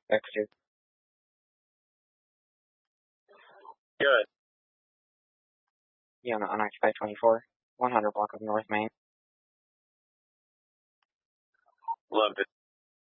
X2. Good. Be on the unoccupied 24, 100 block of North Main. Loved it.